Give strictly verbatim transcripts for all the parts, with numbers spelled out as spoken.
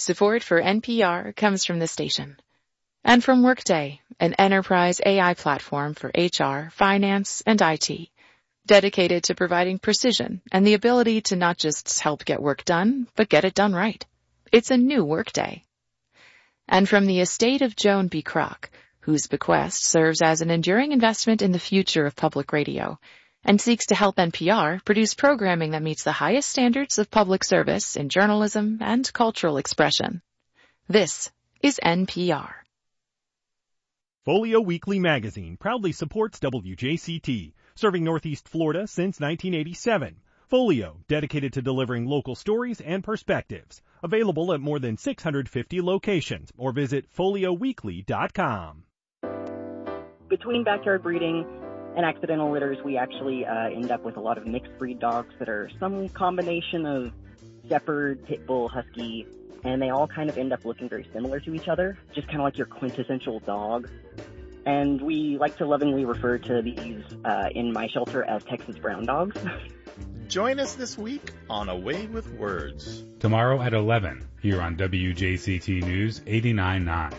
Support for N P R comes from the station. And from Workday, an enterprise A I platform for H R, finance, and I T, dedicated to providing precision and the ability to not just help get work done, but get it done right. It's a new Workday. And from the estate of Joan B. Kroc, whose bequest serves as an enduring investment in the future of public radio, and seeks to help N P R produce programming that meets the highest standards of public service in journalism and cultural expression. This is N P R. Folio Weekly Magazine proudly supports W J C T, serving Northeast Florida since nineteen eighty-seven. Folio, dedicated to delivering local stories and perspectives. Available at more than six hundred fifty locations, or visit folio weekly dot com. Between backyard breeding and accidental litters, we actually uh, end up with a lot of mixed breed dogs that are some combination of shepherd, pit bull, husky, and they all kind of end up looking very similar to each other, just kind of like your quintessential dog. And we like to lovingly refer to these uh, in my shelter as Texas brown dogs. Join us this week on Away with Words. Tomorrow at eleven, here on W J C T News eighty-nine point nine.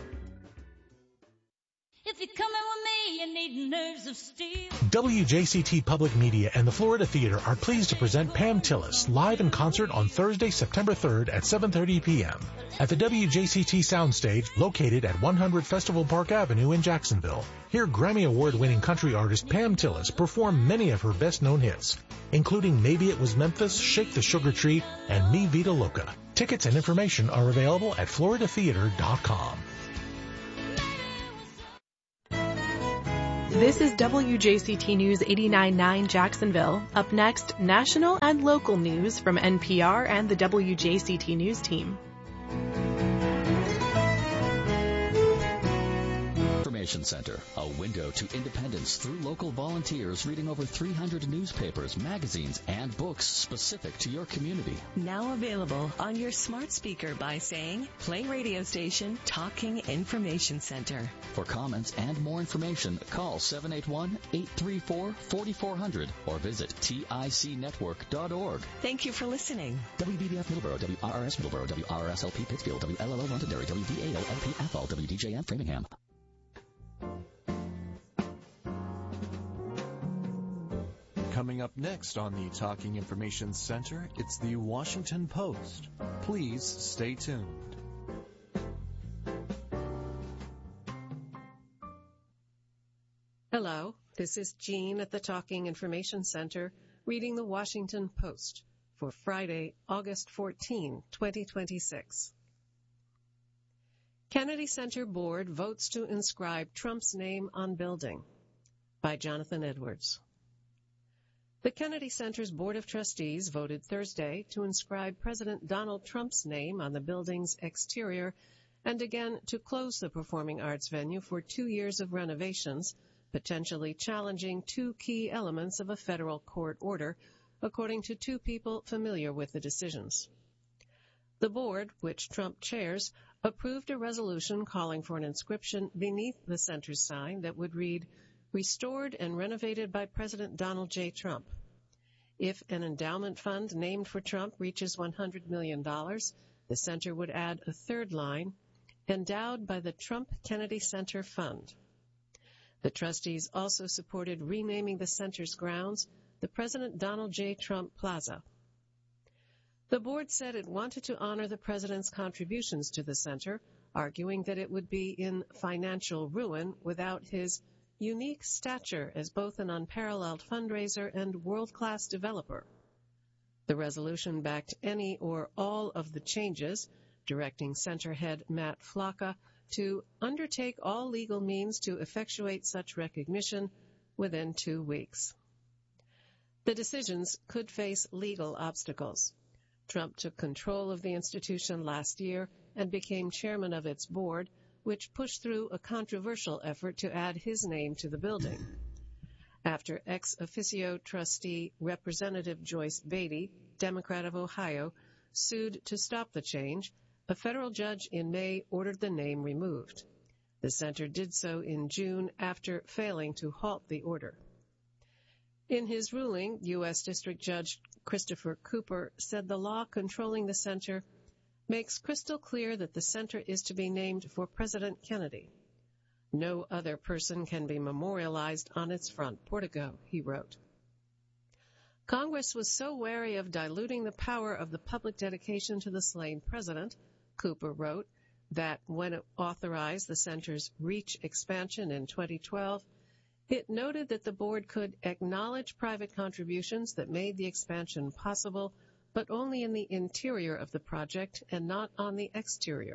If you're coming with me, you need nerves of steel. W J C T Public Media and the Florida Theater are pleased to present Pam Tillis live in concert on Thursday, September third at seven thirty p.m. at the W J C T Soundstage located at one hundred Festival Park Avenue in Jacksonville. Hear Grammy Award-winning country artist Pam Tillis perform many of her best-known hits, including Maybe It Was Memphis, Shake the Sugar Tree, and Mi Vida Loca. Tickets and information are available at florida theater dot com. This is W J C T News eighty-nine point nine Jacksonville. Up next, national and local news from N P R and the W J C T News team. Information Center, a window to independence through local volunteers reading over three hundred newspapers, magazines, and books specific to your community. Now available on your smart speaker by saying, play radio station Talking Information Center. For comments and more information, call seven eight one, eight three four, four four zero zero or visit tic network dot org. Thank you for listening. W B B F Middleborough, W R R S Middleborough, W R R S L P Pittsfield, W L L O Londonderry, W D A O L P Athol, W D J M Framingham. Coming up next on the Talking Information Center, it's the Washington Post. Please stay tuned. Hello, this is Jean at the Talking Information Center, reading the Washington Post for Friday, August fourteenth, twenty twenty-six. Kennedy Center Board votes to inscribe Trump's name on building, by Jonathan Edwards. The Kennedy Center's Board of Trustees voted Thursday to inscribe President Donald Trump's name on the building's exterior and again to close the performing arts venue for two years of renovations, potentially challenging two key elements of a federal court order, according to two people familiar with the decisions. The board, which Trump chairs, approved a resolution calling for an inscription beneath the center's sign that would read, "Restored and renovated by President Donald J. Trump." If an endowment fund named for Trump reaches one hundred million dollars, the center would add a third line, "Endowed by the Trump Kennedy Center Fund." The trustees also supported renaming the center's grounds the President Donald J. Trump Plaza. The board said it wanted to honor the president's contributions to the center, arguing that it would be in financial ruin without his unique stature as both an unparalleled fundraiser and world-class developer. The resolution backed any or all of the changes, directing center head Matt Flocka to undertake all legal means to effectuate such recognition within two weeks. The decisions could face legal obstacles. Trump took control of the institution last year and became chairman of its board, which pushed through a controversial effort to add his name to the building. After ex officio trustee Representative Joyce Beatty, Democrat of Ohio, sued to stop the change, a federal judge in May ordered the name removed. The center did so in June after failing to halt the order. In his ruling, U S District Judge Christopher Cooper said the law controlling the center makes crystal clear that the center is to be named for President Kennedy. No other person can be memorialized on its front portico, he wrote. Congress was so wary of diluting the power of the public dedication to the slain president, Cooper wrote, that when it authorized the center's reach expansion in twenty twelve, it noted that the board could acknowledge private contributions that made the expansion possible, but only in the interior of the project and not on the exterior.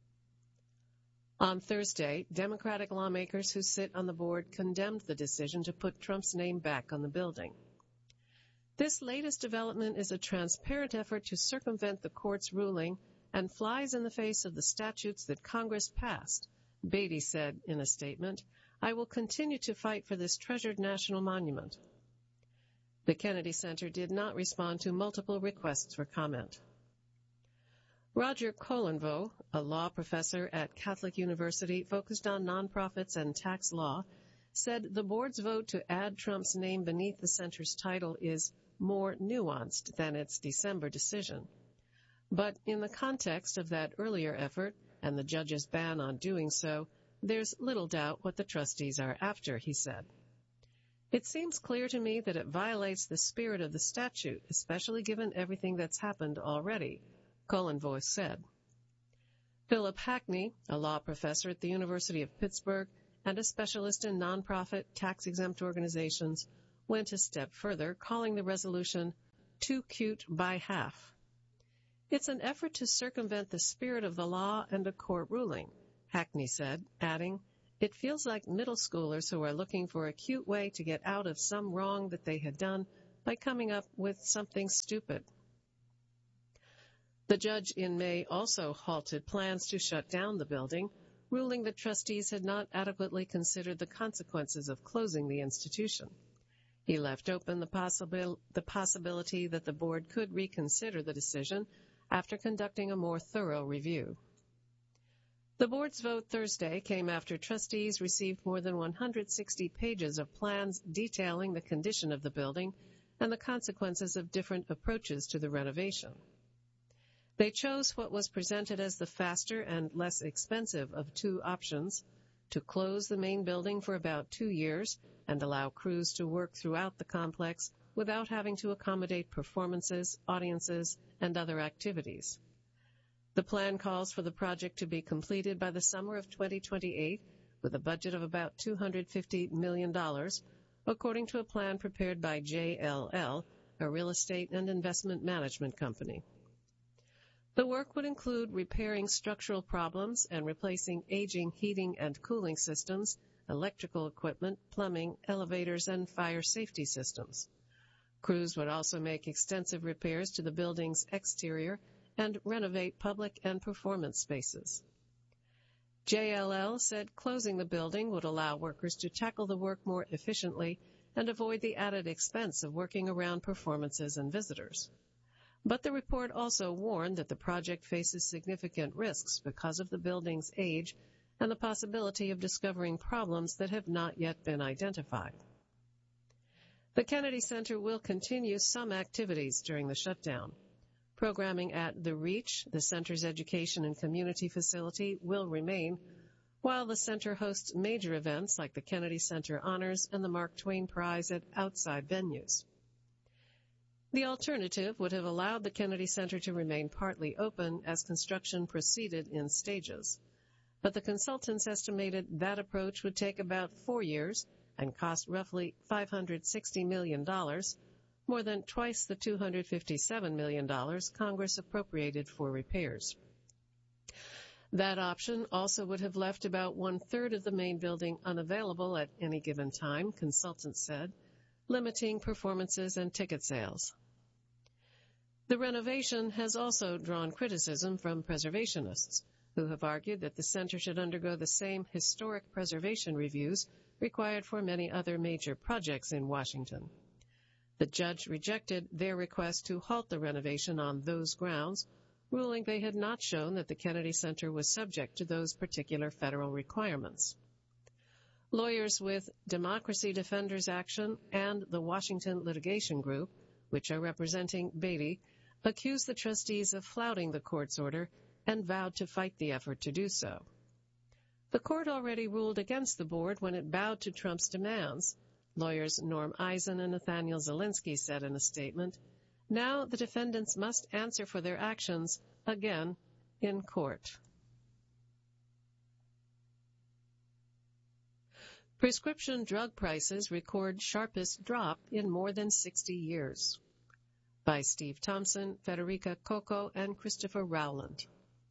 On Thursday, Democratic lawmakers who sit on the board condemned the decision to put Trump's name back on the building. This latest development is a transparent effort to circumvent the court's ruling and flies in the face of the statutes that Congress passed, Beatty said in a statement. I will continue to fight for this treasured national monument. The Kennedy Center did not respond to multiple requests for comment. Roger Colenvo, a law professor at Catholic University focused on nonprofits and tax law, said the board's vote to add Trump's name beneath the center's title is more nuanced than its December decision. But in the context of that earlier effort and the judge's ban on doing so, there's little doubt what the trustees are after, he said. It seems clear to me that it violates the spirit of the statute, especially given everything that's happened already, Colenvo said. Philip Hackney, a law professor at the University of Pittsburgh and a specialist in nonprofit tax-exempt organizations, went a step further, calling the resolution too cute by half. It's an effort to circumvent the spirit of the law and a court ruling, Hackney said, adding, it feels like middle schoolers who are looking for a cute way to get out of some wrong that they had done by coming up with something stupid. The judge in May also halted plans to shut down the building, ruling that trustees had not adequately considered the consequences of closing the institution. He left open the, possibil- the possibility that the board could reconsider the decision after conducting a more thorough review. The board's vote Thursday came after trustees received more than one hundred sixty pages of plans detailing the condition of the building and the consequences of different approaches to the renovation. They chose what was presented as the faster and less expensive of two options, to close the main building for about two years and allow crews to work throughout the complex without having to accommodate performances, audiences, and other activities. The plan calls for the project to be completed by the summer of twenty twenty-eight with a budget of about two hundred fifty million dollars, according to a plan prepared by J L L, a real estate and investment management company. The work would include repairing structural problems and replacing aging heating and cooling systems, electrical equipment, plumbing, elevators, and fire safety systems. Crews would also make extensive repairs to the building's exterior and renovate public and performance spaces. J L L said closing the building would allow workers to tackle the work more efficiently and avoid the added expense of working around performances and visitors. But the report also warned that the project faces significant risks because of the building's age and the possibility of discovering problems that have not yet been identified. The Kennedy Center will continue some activities during the shutdown. Programming at The Reach, the center's education and community facility, will remain, while the center hosts major events like the Kennedy Center Honors and the Mark Twain Prize at outside venues. The alternative would have allowed the Kennedy Center to remain partly open as construction proceeded in stages. But the consultants estimated that approach would take about four years and cost roughly five hundred sixty million dollars, more than twice the two hundred fifty-seven million dollars Congress appropriated for repairs. That option also would have left about one-third of the main building unavailable at any given time, consultants said, limiting performances and ticket sales. The renovation has also drawn criticism from preservationists, who have argued that the center should undergo the same historic preservation reviews required for many other major projects in Washington. The judge rejected their request to halt the renovation on those grounds, ruling they had not shown that the Kennedy Center was subject to those particular federal requirements. Lawyers with Democracy Defenders Action and the Washington Litigation Group, which are representing Beatty, accused the trustees of flouting the court's order and vowed to fight the effort to do so. The court already ruled against the board when it bowed to Trump's demands, lawyers Norm Eisen and Nathaniel Zelinsky said in a statement. Now the defendants must answer for their actions, again, in court. Prescription drug prices record sharpest drop in more than sixty years. By Steve Thompson, Federica Coco, and Christopher Rowland.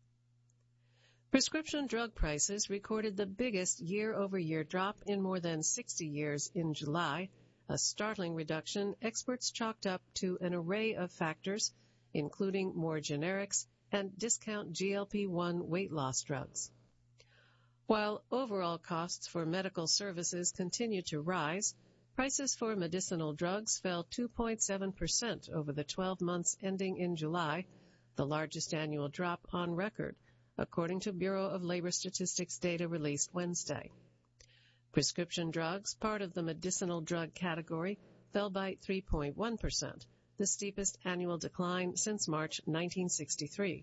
Prescription drug prices recorded the biggest year-over-year drop in more than sixty years in July, a startling reduction experts chalked up to an array of factors, including more generics and discount G L P one weight loss drugs. While overall costs for medical services continue to rise, prices for medicinal drugs fell two point seven percent over the twelve months ending in July, the largest annual drop on record, according to Bureau of Labor Statistics data released Wednesday. Prescription drugs, part of the medicinal drug category, fell by three point one percent, the steepest annual decline since March nineteen sixty-three.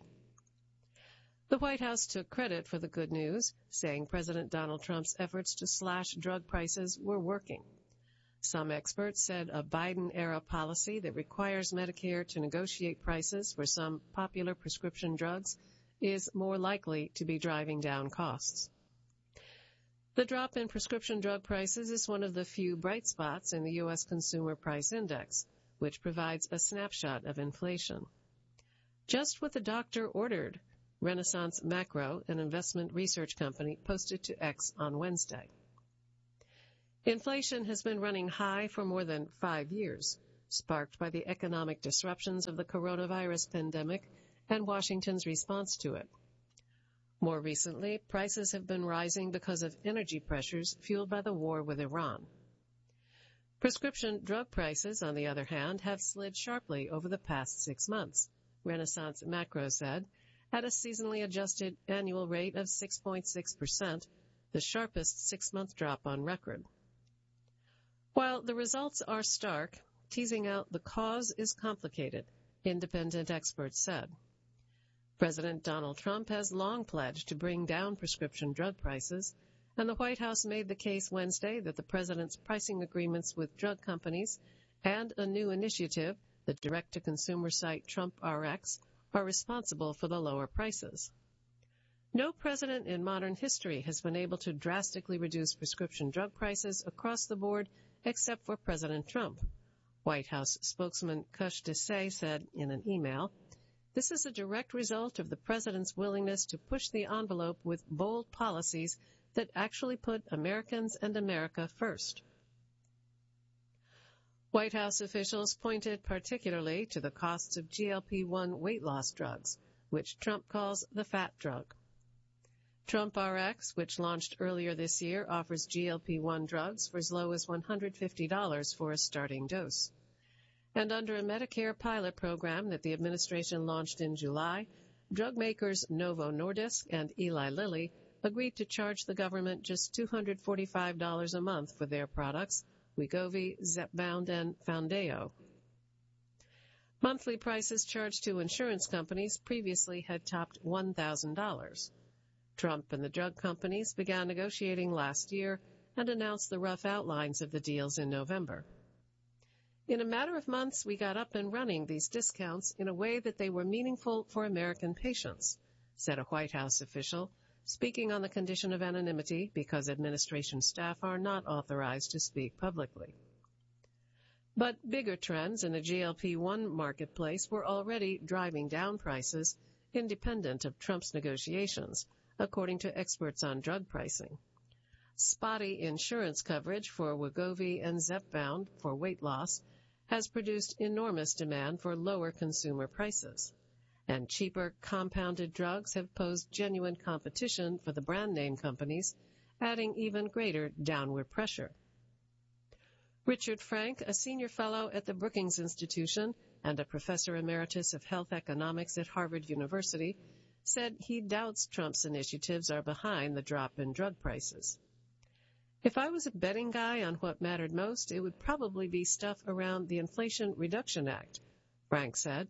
The White House took credit for the good news, saying President Donald Trump's efforts to slash drug prices were working. Some experts said a Biden-era policy that requires Medicare to negotiate prices for some popular prescription drugs is more likely to be driving down costs. The drop in prescription drug prices is one of the few bright spots in the U S Consumer Price Index, which provides a snapshot of inflation. Just what the doctor ordered, Renaissance Macro, an investment research company, posted to X on Wednesday. Inflation has been running high for more than five years, sparked by the economic disruptions of the coronavirus pandemic and Washington's response to it. More recently, prices have been rising because of energy pressures fueled by the war with Iran. Prescription drug prices, on the other hand, have slid sharply over the past six months, Renaissance Macro said, at a seasonally adjusted annual rate of six point six percent, the sharpest six-month drop on record. While the results are stark, teasing out the cause is complicated, independent experts said. President Donald Trump has long pledged to bring down prescription drug prices, and the White House made the case Wednesday that the president's pricing agreements with drug companies and a new initiative, the direct-to-consumer site Trump R X, are responsible for the lower prices. No president in modern history has been able to drastically reduce prescription drug prices across the board except for President Trump. White House spokesman Kush Desai said in an email, "This is a direct result of the president's willingness to push the envelope with bold policies that actually put Americans and America first." White House officials pointed particularly to the costs of G L P one weight loss drugs, which Trump calls the fat drug. Trump R X, which launched earlier this year, offers G L P one drugs for as low as one hundred fifty dollars for a starting dose. And under a Medicare pilot program that the administration launched in July, drug makers Novo Nordisk and Eli Lilly agreed to charge the government just two hundred forty-five dollars a month for their products, Wegovy, Zepbound, and Foundayo. Monthly prices charged to insurance companies previously had topped one thousand dollars. Trump and the drug companies began negotiating last year and announced the rough outlines of the deals in November. In a matter of months, we got up and running these discounts in a way that they were meaningful for American patients, said a White House official, speaking on the condition of anonymity because administration staff are not authorized to speak publicly. But bigger trends in the G L P one marketplace were already driving down prices, independent of Trump's negotiations, according to experts on drug pricing. Spotty insurance coverage for Wegovy and Zepbound for weight loss has produced enormous demand for lower consumer prices, and cheaper compounded drugs have posed genuine competition for the brand name companies, adding even greater downward pressure. Richard Frank, a senior fellow at the Brookings Institution and a professor emeritus of health economics at Harvard University, said he doubts Trump's initiatives are behind the drop in drug prices. If I was a betting guy on what mattered most, it would probably be stuff around the Inflation Reduction Act, Frank said,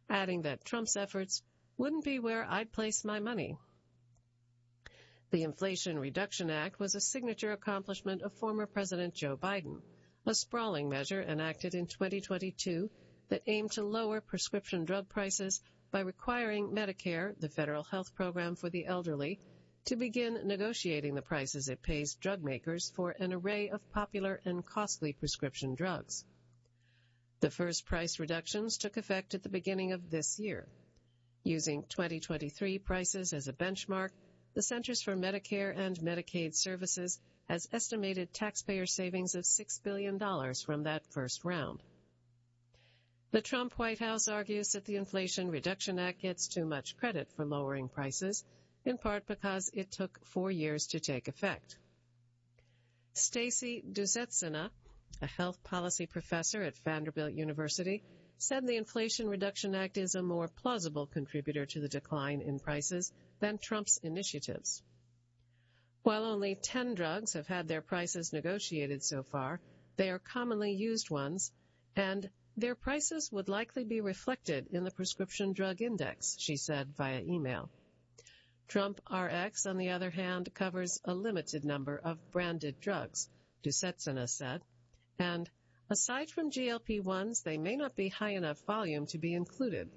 adding that Trump's efforts wouldn't be where I'd place my money. The Inflation Reduction Act was a signature accomplishment of former President Joe Biden, a sprawling measure enacted in twenty twenty-two that aimed to lower prescription drug prices by requiring Medicare, the federal health program for the elderly, to begin negotiating the prices it pays drug makers for an array of popular and costly prescription drugs. The first price reductions took effect at the beginning of this year. Using twenty twenty-three prices as a benchmark, the Centers for Medicare and Medicaid Services has estimated taxpayer savings of six billion dollars from that first round. The Trump White House argues that the Inflation Reduction Act gets too much credit for lowering prices, in part because it took four years to take effect. Stacy Dusetsina, a health policy professor at Vanderbilt University, said the Inflation Reduction Act is a more plausible contributor to the decline in prices than Trump's initiatives. While only ten drugs have had their prices negotiated so far, they are commonly used ones, and their prices would likely be reflected in the prescription drug index, she said via email. Trump R X, on the other hand, covers a limited number of branded drugs, Dusetsina said, and aside from G L P ones, they may not be high enough volume to be included.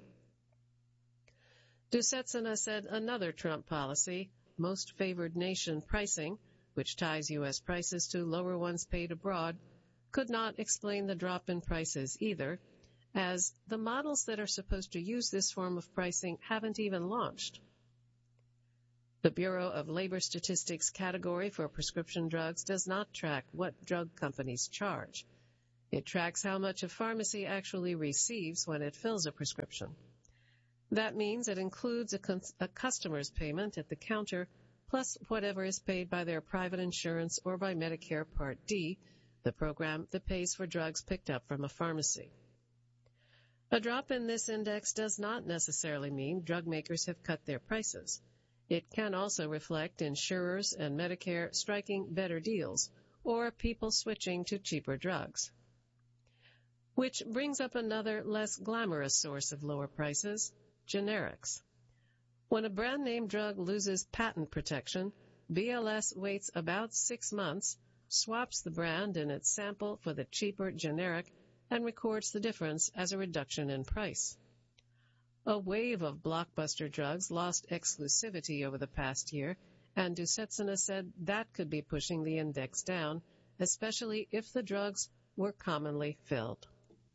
Dusetsina said another Trump policy, most favored nation pricing, which ties U S prices to lower ones paid abroad, could not explain the drop in prices either, as the models that are supposed to use this form of pricing haven't even launched. The Bureau of Labor Statistics category for prescription drugs does not track what drug companies charge. It tracks how much a pharmacy actually receives when it fills a prescription. That means it includes a, cons- a customer's payment at the counter plus whatever is paid by their private insurance or by Medicare Part D, the program that pays for drugs picked up from a pharmacy. A drop in this index does not necessarily mean drug makers have cut their prices. It can also reflect insurers and Medicare striking better deals or people switching to cheaper drugs. Which brings up another less glamorous source of lower prices, generics. When a brand-name drug loses patent protection, B L S waits about six months, swaps the brand in its sample for the cheaper generic, and records the difference as a reduction in price. A wave of blockbuster drugs lost exclusivity over the past year, and Dusetsina said that could be pushing the index down, especially if the drugs were commonly filled.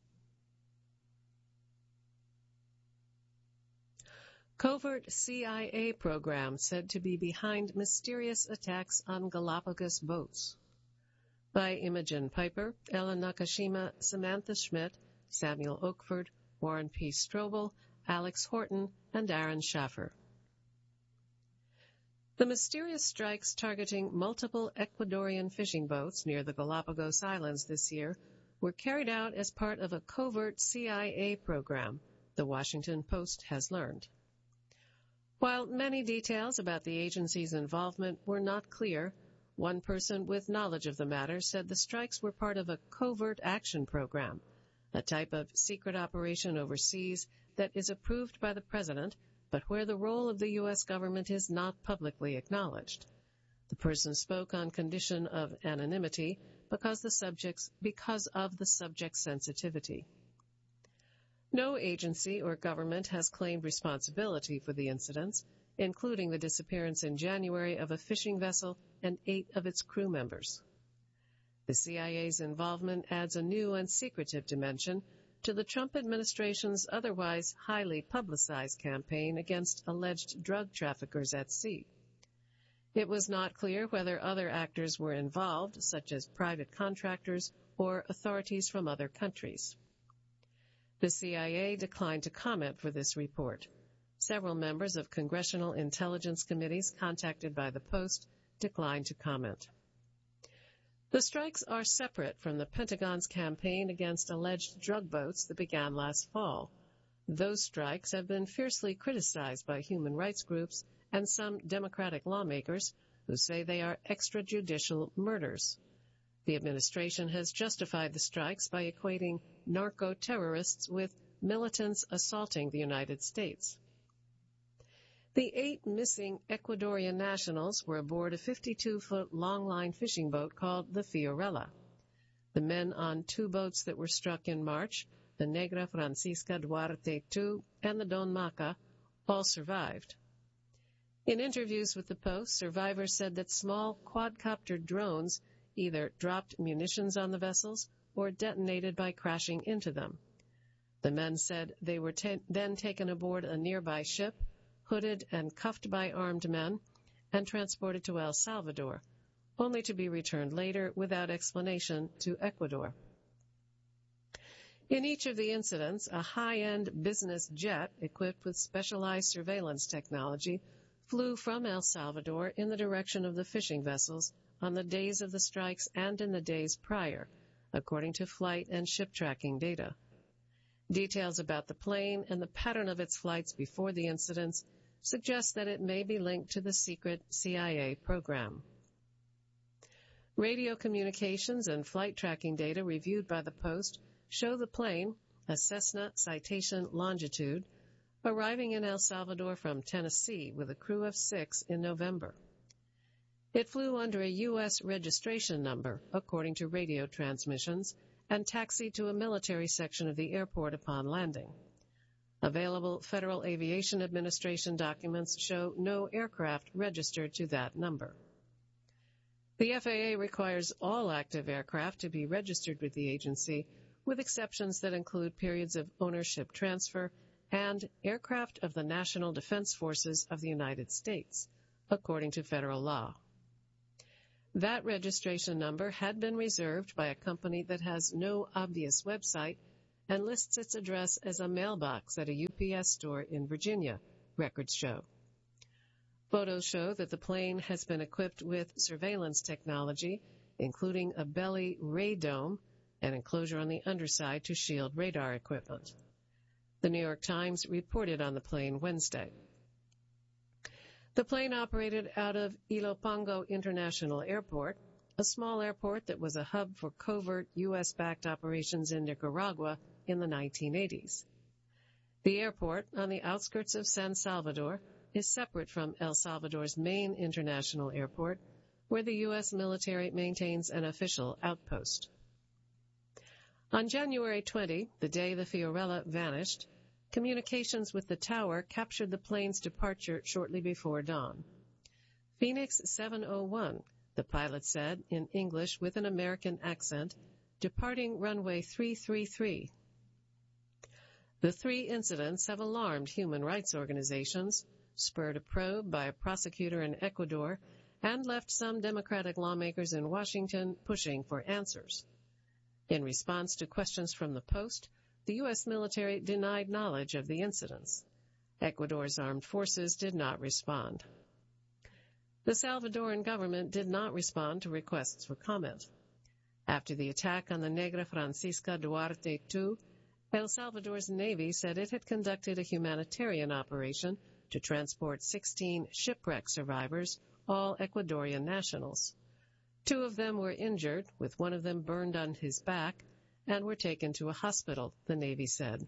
Covert C I A program said to be behind mysterious attacks on Galapagos boats. By Imogen Piper, Ellen Nakashima, Samantha Schmidt, Samuel Oakford, Warren P. Strobel, Alex Horton, and Aaron Schaffer. The mysterious strikes targeting multiple Ecuadorian fishing boats near the Galapagos Islands this year were carried out as part of a covert C I A program, the Washington Post has learned. While many details about the agency's involvement were not clear, one person with knowledge of the matter said the strikes were part of a covert action program, a type of secret operation overseas that is approved by the president, but where the role of the U S government is not publicly acknowledged. The person spoke on condition of anonymity because the subjects because of the subject's sensitivity. No agency or government has claimed responsibility for the incidents, including the disappearance in January of a fishing vessel and eight of its crew members. The C I A's involvement adds a new and secretive dimension to the Trump administration's otherwise highly publicized campaign against alleged drug traffickers at sea. It was not clear whether other actors were involved, such as private contractors or authorities from other countries. The C I A declined to comment for this report. Several members of congressional intelligence committees contacted by the Post declined to comment. The strikes are separate from the Pentagon's campaign against alleged drug boats that began last fall. Those strikes have been fiercely criticized by human rights groups and some Democratic lawmakers who say they are extrajudicial murders. The administration has justified the strikes by equating narco-terrorists with militants assaulting the United States. The eight missing Ecuadorian nationals were aboard a fifty-two foot long-line fishing boat called the Fiorella. The men on two boats that were struck in March, the Negra Francisca Duarte two and the Don Maca, all survived. In interviews with the Post, survivors said that small quadcopter drones either dropped munitions on the vessels or detonated by crashing into them. The men said they were ta- then taken aboard a nearby ship, hooded and cuffed by armed men, and transported to El Salvador, only to be returned later without explanation to Ecuador. In each of the incidents, a high-end business jet equipped with specialized surveillance technology flew from El Salvador in the direction of the fishing vessels on the days of the strikes and in the days prior, according to flight and ship tracking data. Details about the plane and the pattern of its flights before the incidents suggest that it may be linked to the secret C I A program. Radio communications and flight tracking data reviewed by the Post show the plane, a Cessna Citation Longitude, arriving in El Salvador from Tennessee with a crew of six in November. It flew under a U S registration number, according to radio transmissions, and taxied to a military section of the airport upon landing. Available Federal Aviation Administration documents show no aircraft registered to that number. The F A A requires all active aircraft to be registered with the agency, with exceptions that include periods of ownership transfer and aircraft of the National Defense Forces of the United States, according to federal law. That registration number had been reserved by a company that has no obvious website and lists its address as a mailbox at a U P S store in Virginia, records show. Photos show that the plane has been equipped with surveillance technology, including a belly radome, an enclosure on the underside to shield radar equipment. The New York Times reported on the plane Wednesday. The plane operated out of Ilopango International Airport, a small airport that was a hub for covert U S-backed operations in Nicaragua in the nineteen eighties. The airport, on the outskirts of San Salvador, is separate from El Salvador's main international airport, where the U S military maintains an official outpost. On January twentieth, the day the Fiorella vanished, communications with the tower captured the plane's departure shortly before dawn. Phoenix seven oh one, the pilot said in English with an American accent, departing runway three three three. The three incidents have alarmed human rights organizations, spurred a probe by a prosecutor in Ecuador, and left some Democratic lawmakers in Washington pushing for answers. In response to questions from the Post, the U S military denied knowledge of the incidents. Ecuador's armed forces did not respond. The Salvadoran government did not respond to requests for comment. After the attack on the Negra Francisca Duarte two, El Salvador's Navy said it had conducted a humanitarian operation to transport sixteen shipwreck survivors, all Ecuadorian nationals. Two of them were injured, with one of them burned on his back, and were taken to a hospital, the Navy said.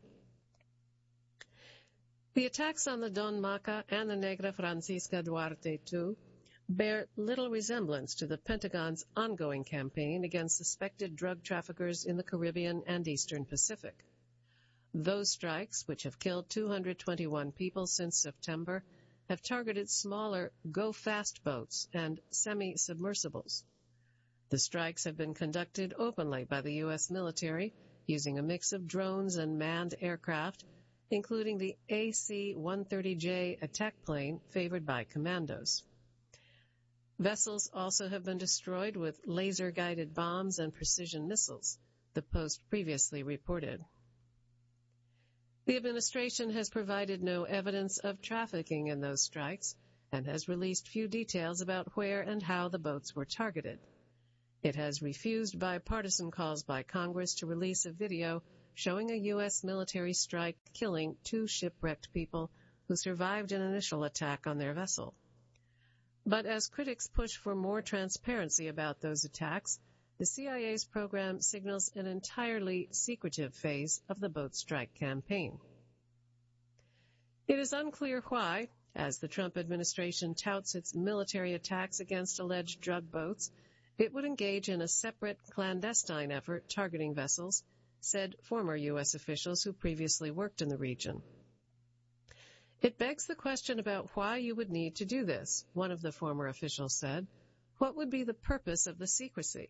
The attacks on the Don Maca and the Negra Francisca Duarte two bear little resemblance to the Pentagon's ongoing campaign against suspected drug traffickers in the Caribbean and Eastern Pacific. Those strikes, which have killed two hundred twenty-one people since September, have targeted smaller go-fast boats and semi-submersibles. The strikes have been conducted openly by the U S military, using a mix of drones and manned aircraft, including the A C one thirty J attack plane favored by commandos. Vessels also have been destroyed with laser-guided bombs and precision missiles, the Post previously reported. The administration has provided no evidence of trafficking in those strikes and has released few details about where and how the boats were targeted. It has refused bipartisan calls by Congress to release a video showing a U S military strike killing two shipwrecked people who survived an initial attack on their vessel. But as critics push for more transparency about those attacks the C I A's program signals an entirely secretive phase of the boat strike campaign. It is unclear why, as the Trump administration touts its military attacks against alleged drug boats, it would engage in a separate clandestine effort targeting vessels, said former U S officials who previously worked in the region. It begs the question about why you would need to do this, one of the former officials said. What would be the purpose of the secrecy?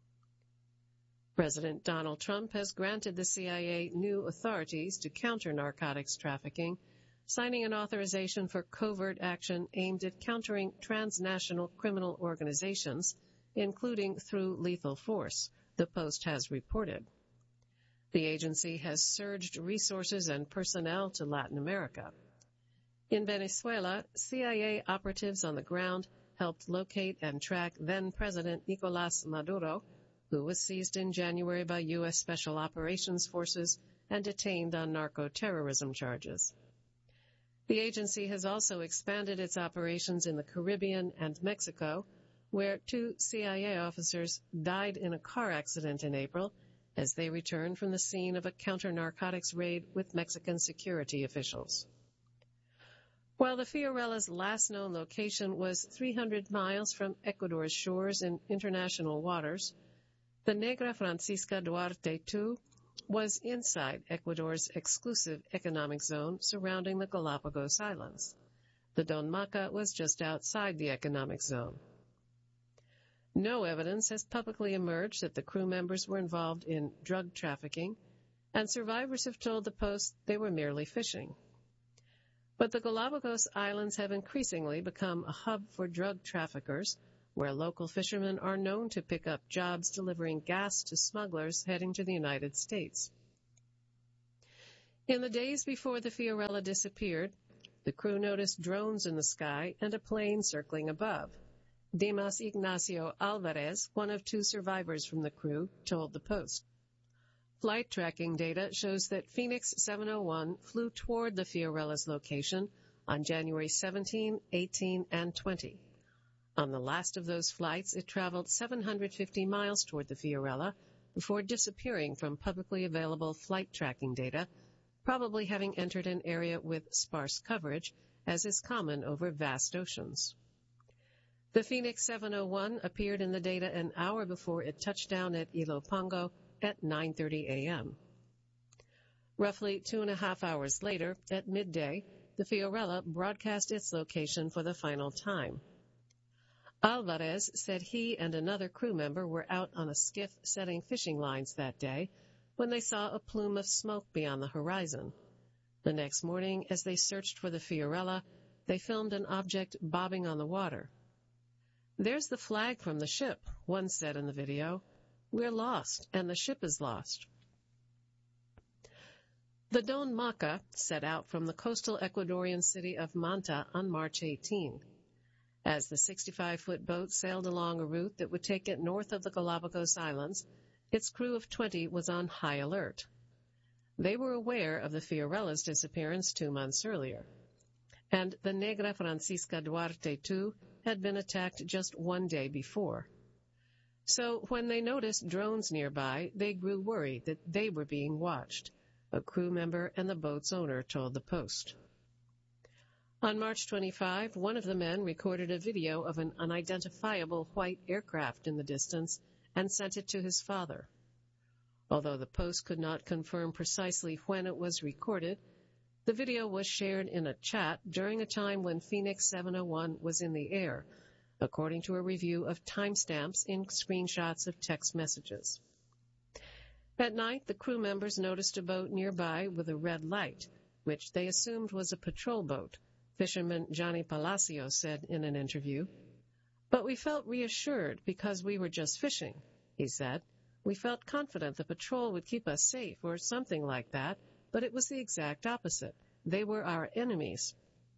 President Donald Trump has granted the C I A new authorities to counter narcotics trafficking, signing an authorization for covert action aimed at countering transnational criminal organizations, including through lethal force, the Post has reported. The agency has surged resources and personnel to Latin America. In Venezuela, C I A operatives on the ground helped locate and track then-President Nicolás Maduro, who was seized in January by U S Special Operations Forces and detained on narco-terrorism charges. The agency has also expanded its operations in the Caribbean and Mexico, where two C I A officers died in a car accident in April as they returned from the scene of a counter-narcotics raid with Mexican security officials. While the Fiorella's last known location was three hundred miles from Ecuador's shores in international waters, the Negra Francisca Duarte the Second was inside Ecuador's exclusive economic zone surrounding the Galapagos Islands. The Don Maca was just outside the economic zone. No evidence has publicly emerged that the crew members were involved in drug trafficking, and survivors have told the Post they were merely fishing. But the Galapagos Islands have increasingly become a hub for drug traffickers, where local fishermen are known to pick up jobs delivering gas to smugglers heading to the United States. In the days before the Fiorella disappeared, the crew noticed drones in the sky and a plane circling above. Dimas Ignacio Alvarez, one of two survivors from the crew, told the Post. Flight tracking data shows that Phoenix seven oh one flew toward the Fiorella's location on January seventeenth, eighteenth, and twentieth. On the last of those flights, it traveled seven hundred fifty miles toward the Fiorella before disappearing from publicly available flight tracking data, probably having entered an area with sparse coverage, as is common over vast oceans. The Phoenix seven oh one appeared in the data an hour before it touched down at Ilopango at nine thirty a.m. Roughly two and a half hours later, at midday, the Fiorella broadcast its location for the final time. Alvarez said he and another crew member were out on a skiff setting fishing lines that day when they saw a plume of smoke beyond the horizon. The next morning, as they searched for the Fiorella, they filmed an object bobbing on the water. "There's the flag from the ship," one said in the video. "We're lost, and the ship is lost." The Don Maca set out from the coastal Ecuadorian city of Manta on March eighteenth. As the sixty-five-foot boat sailed along a route that would take it north of the Galapagos Islands, its crew of twenty was on high alert. They were aware of the Fiorella's disappearance two months earlier, and the Negra Francisca Duarte the Second had been attacked just one day before. So when they noticed drones nearby, they grew worried that they were being watched, a crew member and the boat's owner told the Post. On March twenty-fifth, one of the men recorded a video of an unidentifiable white aircraft in the distance and sent it to his father. Although the Post could not confirm precisely when it was recorded, the video was shared in a chat during a time when Phoenix seven oh one was in the air, according to a review of timestamps in screenshots of text messages. At night, the crew members noticed a boat nearby with a red light, which they assumed was a patrol boat, fisherman Johnny Palacios said in an interview. "But we felt reassured because we were just fishing," he said. "We felt confident the patrol would keep us safe or something like that, but it was the exact opposite. They were our enemies."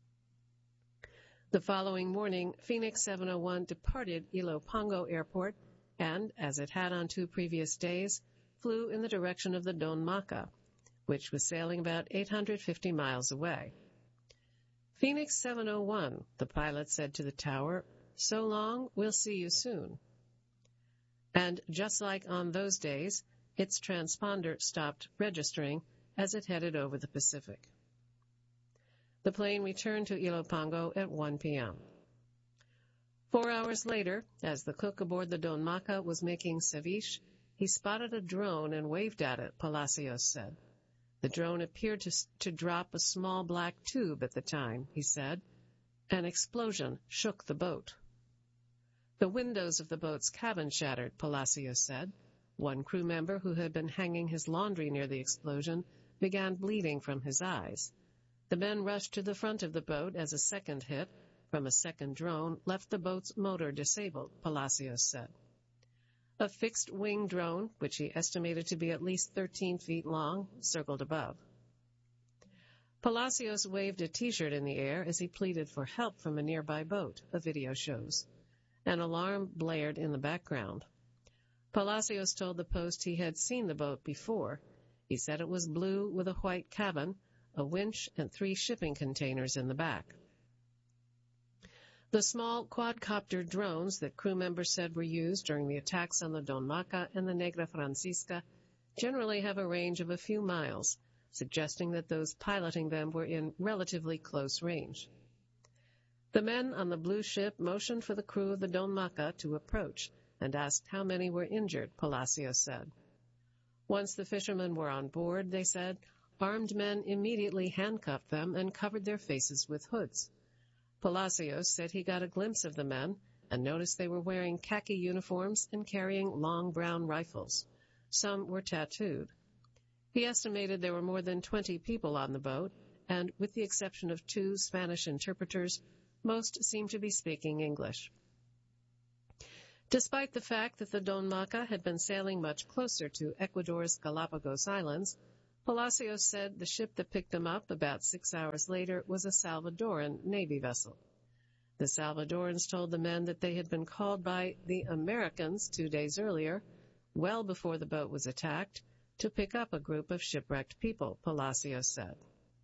The following morning, Phoenix seven oh one departed Ilopango Airport and, as it had on two previous days, flew in the direction of the Don Maca, which was sailing about eight hundred fifty miles away. "Phoenix seven oh one, the pilot said to the tower, so long, we'll see you soon." And just like on those days, its transponder stopped registering as it headed over the Pacific. The plane returned to Ilopango at one p.m. Four hours later, as the cook aboard the Don Maca was making ceviche, he spotted a drone and waved at it, Palacios said. The drone appeared to, to drop a small black tube at the time, he said. An explosion shook the boat. The windows of the boat's cabin shattered, Palacios said. One crew member who had been hanging his laundry near the explosion began bleeding from his eyes. The men rushed to the front of the boat as a second hit from a second drone left the boat's motor disabled, Palacios said. A fixed-wing drone, which he estimated to be at least thirteen feet long, circled above. Palacios waved a T-shirt in the air as he pleaded for help from a nearby boat, a video shows. An alarm blared in the background. Palacios told the Post he had seen the boat before. He said it was blue with a white cabin, a winch, and three shipping containers in the back. The small quadcopter drones that crew members said were used during the attacks on the Don Maca and the Negra Francisca generally have a range of a few miles, suggesting that those piloting them were in relatively close range. The men on the blue ship motioned for the crew of the Don Maca to approach and asked how many were injured, Palacios said. Once the fishermen were on board, they said, armed men immediately handcuffed them and covered their faces with hoods. Palacios said he got a glimpse of the men and noticed they were wearing khaki uniforms and carrying long brown rifles. Some were tattooed. He estimated there were more than twenty people on the boat, and with the exception of two Spanish interpreters, most seemed to be speaking English. Despite the fact that the Don Maca had been sailing much closer to Ecuador's Galapagos Islands, Palacios said the ship that picked them up about six hours later was a Salvadoran Navy vessel. The Salvadorans told the men that they had been called by the Americans two days earlier, well before the boat was attacked, to pick up a group of shipwrecked people, Palacios said.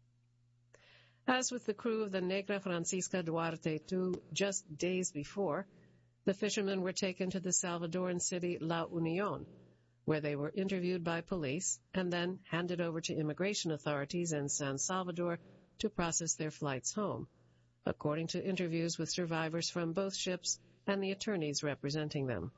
As with the crew of the Negra Francisca Duarte two just days before, the fishermen were taken to the Salvadoran city La Union, where they were interviewed by police and then handed over to immigration authorities in San Salvador to process their flights home, according to interviews with survivors from both ships and the attorneys representing them.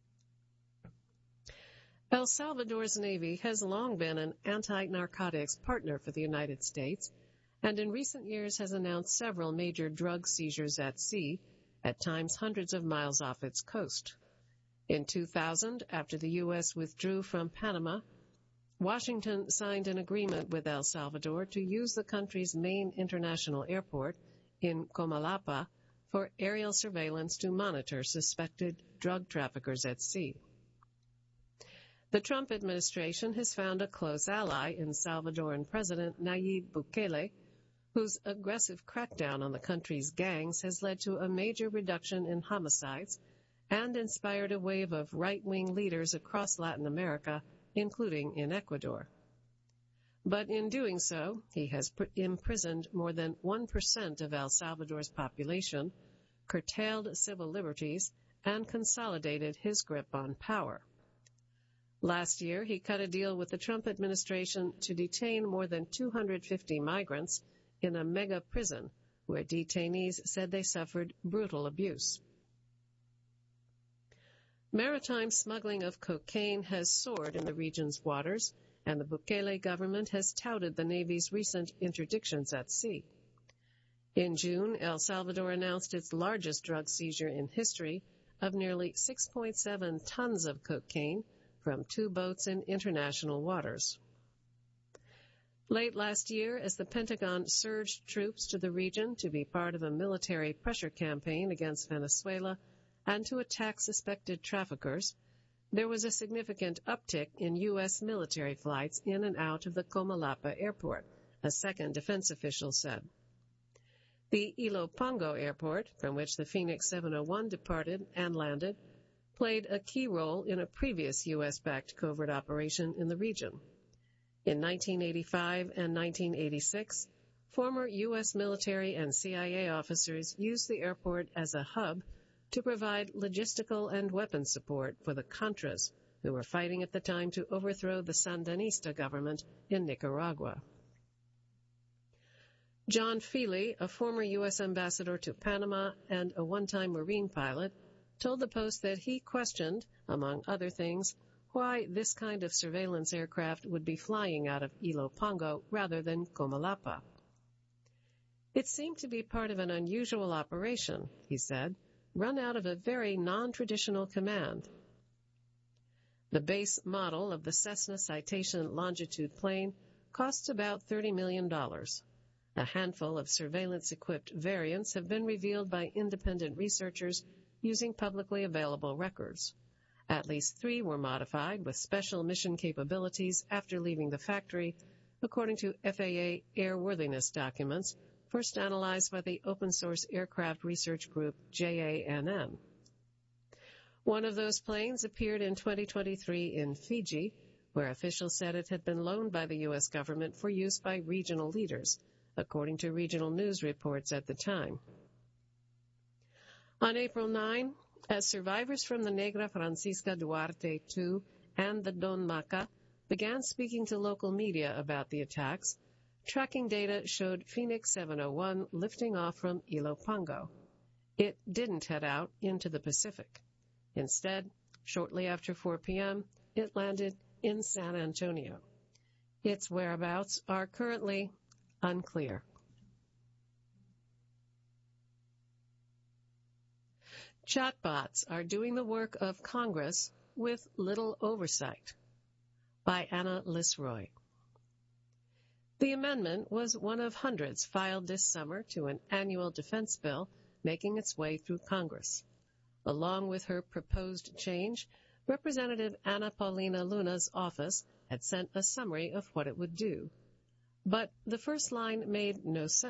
El Salvador's Navy has long been an anti-narcotics partner for the United States, and in recent years has announced several major drug seizures at sea, at times hundreds of miles off its coast. In two thousand, after the U S withdrew from Panama, Washington signed an agreement with El Salvador to use the country's main international airport in Comalapa for aerial surveillance to monitor suspected drug traffickers at sea. The Trump administration has found a close ally in Salvadoran President Nayib Bukele, whose aggressive crackdown on the country's gangs has led to a major reduction in homicides and inspired a wave of right-wing leaders across Latin America, including in Ecuador. But in doing so, he has pr- imprisoned more than one percent of El Salvador's population, curtailed civil liberties, and consolidated his grip on power. Last year, he cut a deal with the Trump administration to detain more than two hundred fifty migrants in a mega prison where detainees said they suffered brutal abuse. Maritime smuggling of cocaine has soared in the region's waters, and the Bukele government has touted the Navy's recent interdictions at sea. In June, El Salvador announced its largest drug seizure in history of nearly six point seven tons of cocaine from two boats in international waters. Late last year, as the Pentagon surged troops to the region to be part of a military pressure campaign against Venezuela and to attack suspected traffickers, there was a significant uptick in U S military flights in and out of the Comalapa airport, a second defense official said. The Ilopango airport, from which the Phoenix seven oh one departed and landed, played a key role in a previous U S-backed covert operation in the region. In nineteen eighty-five and nineteen eighty-six, former U S military and C I A officers used the airport as a hub to provide logistical and weapon support for the Contras, who were fighting at the time to overthrow the Sandinista government in Nicaragua. John Feely, a former U S ambassador to Panama and a one-time Marine pilot, told the Post that he questioned, among other things, why this kind of surveillance aircraft would be flying out of Ilopango rather than Comalapa. It seemed to be part of an unusual operation, he said, run out of a very non-traditional command. The base model of the Cessna Citation Longitude plane costs about thirty million dollars. A handful of surveillance-equipped variants have been revealed by independent researchers using publicly available records. At least three were modified with special mission capabilities after leaving the factory, according to F A A airworthiness documents, first analyzed by the open-source aircraft research group J A N N. One of those planes appeared in twenty twenty-three in Fiji, where officials said it had been loaned by the U S government for use by regional leaders, according to regional news reports at the time. On April ninth, as survivors from the Negra Francisca Duarte the second and the Don Maca began speaking to local media about the attacks, tracking data showed Phoenix seven oh one lifting off from Ilopango. It didn't head out into the Pacific. Instead, shortly after four p.m., it landed in San Antonio. Its whereabouts are currently unclear. Chatbots are doing the work of Congress with little oversight. By Anna Lisroy. The amendment was one of hundreds filed this summer to an annual defense bill making its way through Congress. Along with her proposed change, Representative Ana Paulina Luna's office had sent a summary of what it would do. But the first line made no sense.